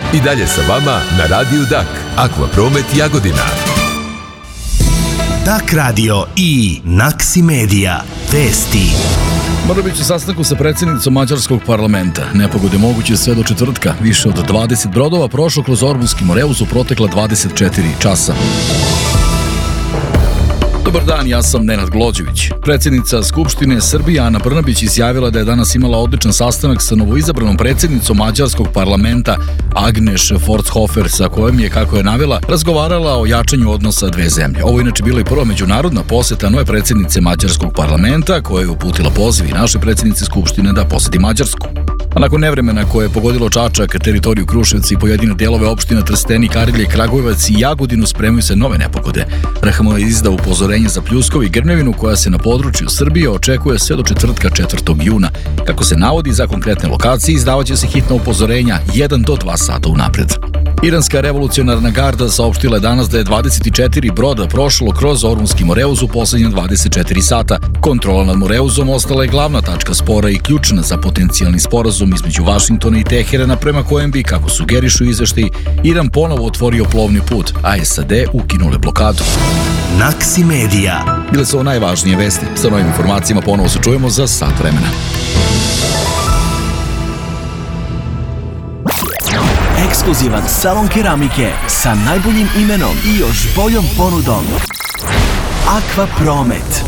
I dalje sa vama na Radiju Dak. Aqua Promet Jagodina. Dak Radio i Naksi Media. Vesti. Mora biti u sastanku sa predsjednicom Mađarskog parlamenta. Nepogode moguće sve do četvrtka. Više od 20 brodova prošlo kroz Ormunski Moreus u protekla 24 časa. Dobar dan, ja sam Nenad Glođević. Predsjednica Skupštine Srbije Ana Brnabić izjavila da je danas imala odličan sastanak sa novoizabranom predsjednicom Mađarskog parlamenta Agneš Forshofer, sa kojom je, kako je navela, razgovarala o jačanju odnosa dve zemlje. Ovo je inače bila i prva međunarodna poseta nove predsjednice Mađarskog parlamenta, koja je uputila poziv i naše predsjednice Skupštine da poseti Mađarsku. A nakon nevremena koje je pogodilo Čačak, teritoriju Kruševca i pojedine delove opština Trstenik, Arilje, Kragujevac i Jagodinu, spremaju se nove nepogode. RHM je izdao upozorenje za pljuskove i grmljavinu koja se na području Srbije očekuje sve do četvrtka 4. juna. Kako se navodi, za konkretne lokacije izdavaće se hitna upozorenja 1 do 2 sata unapred. Iranska revolucionarna garda saopštila je danas da je 24 broda prošlo kroz Ormunski Moreus u poslednje 24 sata. Kontrola nad Moreuzom ostala je glavna tačka spora i ključna za potencijalni sporazum između Vašingtona i Teherana, prema kojem bi, kako sugerišu izveštaji, Iran ponovo otvorio plovni put, a SAD ukinule blokadu. Naksi Media. Bile su ovo najvažnije vesti. Sa novim informacijama ponovo se čujemo za sat vremena. Ekskluzivan salon keramike sa najboljim imenom i još boljom ponudom. Aqua Promet.